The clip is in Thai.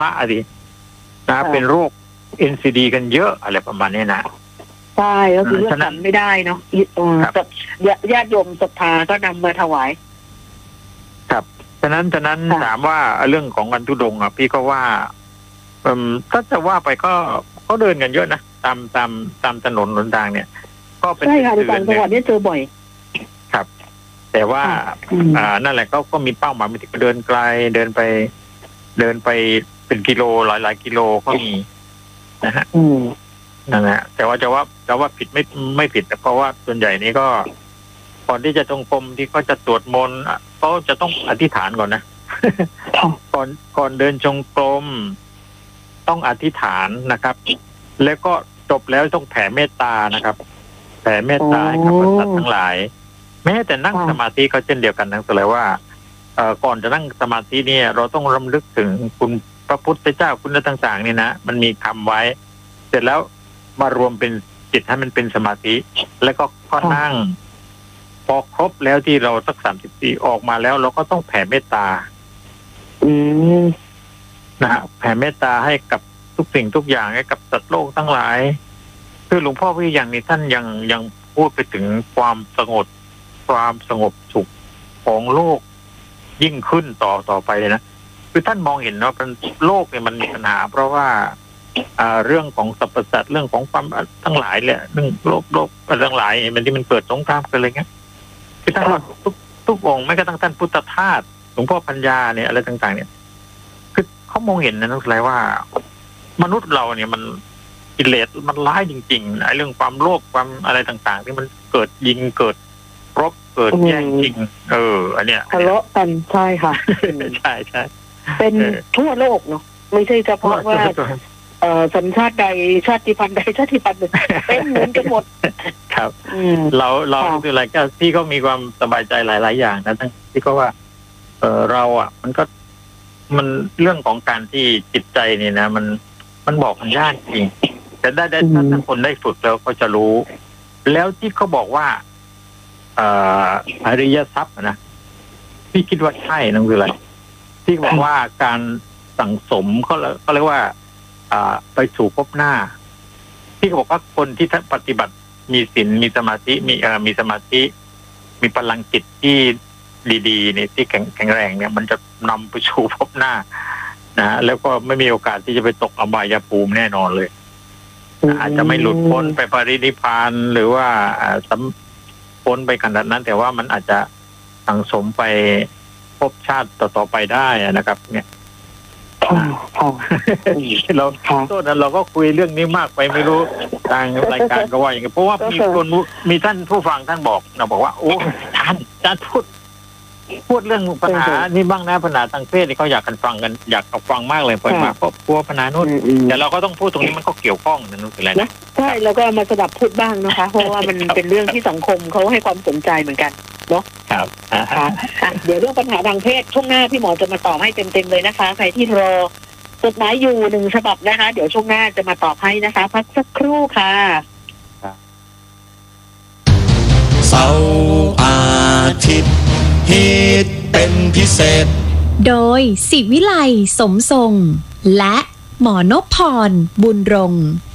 พระอะไรนะเป็นโรค NCD กันเยอะอะไรประมาณนี้นะใช่ก็คือเลือกกันไม่ได้เนาะญาติโยมศรัทธาก็นำมาถวายครับฉะนั้นถามว่าเรื่องของการทุดงอ่ะพี่ก็ว่าถ้าจะว่าไปก็เขาเดินกันเยอะนะตามถนนหนทางเนี่ยก็เป็นใช่ค่ะในต่างจังหวัดนี่เจอบ่อยครับแต่ว่านั่นแหละก็มีเป้าหมายที่เดินไกลเดินไปเป็นกิโลหลายกิโลก็มีนะฮะนั่นแหละแต่ว่าจะว่าผิดไม่ผิดเพราะว่าส่วนใหญ่นี้ก็ก่อนที่จะจงกรมที่เขาจะสวดมนต์เขาจะต้องอธิษฐานก่อนนะก่อนเดินจงกรมต้องอธิษฐานนะครับแล้วก็จบแล้วต้องแผ่เมตตานะครับแผ่เมตตาให้กับสัตว์ทั้งหลายแม้แต่นั่งสมาธิก็เช่นเดียวกันนั่นก็เลยว่าก่อนจะนั่งสมาธิเนี่ยเราต้องรำลึกถึงคุณพระพุทธเจ้าคุณต่างๆนี่นะมันมีคำไว้เสร็จแล้วมารวมเป็นจิตให้มันเป็นสมาธิแล้วก็นั่งพอครบแล้วที่เราสัก30 ปีออกมาแล้วเราก็ต้องแผ่เมตตานะฮะแผ่เมตตาให้กับทุกสิ่งทุกอย่างให้กับสัตว์โลกทั้งหลายคือหลวงพ่อพี่อย่างนี้ท่านยังพูดไปถึงความสงบสุขของโลกยิ่งขึ้นต่อไปเลยนะคือท่านมองเห็นว่าโลกเนี่ยมันมีปัญหาเพราะว่าเรื่องของสรรพสัตว์เรื่องของความทั้งหลายแหละเรื่องโลกทั้งหลายมันที่มันเกิดสงครามกันอะไรเงี้ยคือท่านว่าทุกองค์แม้กระทั่งท่านพุทธทาสหลวงพ่อปัญญาเนี่ยอะไรต่างๆเนี่ยคือเขามองเห็นนะนั่นแปลว่ามนุษย์เราเนี่ยมันกิเลสมันร้ายจริงๆไอ้เรื่องความโลภความอะไรต่างๆที่มันเกิดยิงเกิดรบเกิดแย่งชิงอันเนี้ยทะเลาะกันใช่ค่ะใช่เป็นทั่วโลกเนาะไม่ใช่เฉพาะว่าสัญชาติใดชาติพันธุ์ใดชาติพันธุ์หนึ่งเป็นเหมือนกันหมดครับเราคืออะไรก็ที่เขามีความสบายใจหลายๆอย่างนะทั้งที่ก็ว่าเราอ่ะมันเรื่องของการที่จิตใจนี่นะมันบอกมันยากจริงแต่ได้ถ้าคนได้ฝึกแล้วก็จะรู้แล้วที่เขาบอกว่าอริยทรัพย์นะพี่คิดว่าใช่นั่นคืออะไรที่บอกว่าการสั่งสมเขาเรียกว่าไปสู่ภพหน้าที่เขาบอกว่าคนที่ปฏิบัติมีศีลมีสมาธิมีสมาธิมีพลังจิตที่ดีๆเนี่ยที่แข็งแรงเนี่ยมันจะนำไปสู่ภพหน้านะแล้วก็ไม่มีโอกาสที่จะไปตกอบายภูมิแน่นอนเลยอาจจะไม่หลุดพ้นไปปรินิพพานหรือว่าพ้นไปขนาดนั้นแต่ว่ามันอาจจะสั่งสมไปภพชาติต่อไปได้นะครับเนี่ยเราต้นนั้นเราก็คุยเรื่องนี้มากไปไม่รู้ทางรายการก็ว่าอย่างนี้เพราะว่ามีท่านผู้ฟังท่านบอกเราบอกว่าโอ้ท่านพูดเรื่องปัญหานี่บ้างนะปัญหาทางเพศที่เขาอยากกันฟังกันอยากฟังมากเลยเพราะว่าครอบครัวปัญหาโน้นแต่เราก็ต้องพูดตรงนี้มันก็เกี่ยวข้องนั่นคืออะไรนะใช่แล้วก็มาสดับพูดบ้างนะคะเพราะว่ามันเป็นเรื่องที่สังคมเขาให้ความสนใจเหมือนกันเนาะครับเดี๋ยวเรื่องปัญหาทางเพศช่วงหน้าพี่หมอจะมาตอบให้เต็มๆเลยนะคะใครที่รอกฎหมายอยู่1 ฉบับนะคะเดี๋ยวช่วงหน้าจะมาตอบให้นะคะพักสักครู่ค่ะเสาร์อาทิตย์ฮิตเป็นพิเศษโดยศิวิไลสมทรงและหมอนพพรบุญรงค์